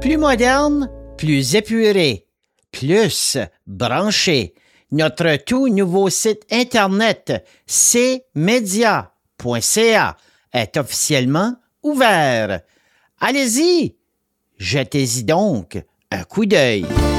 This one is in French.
Plus moderne, plus épuré, plus branché. Notre tout nouveau site Internet cmedia.ca est officiellement ouvert. Allez-y, jetez-y donc un coup d'œil.